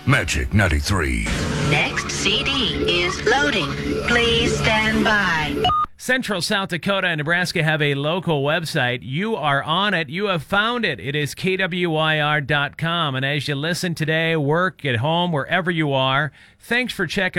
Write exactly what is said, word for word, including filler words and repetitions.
Magic ninety-three. Next C D is loading. Please stand by. Central South Dakota and Nebraska have a local website. You are on it. You have found it. It is K W Y R dot com. And as you listen today, work, at home, wherever you are, thanks for checking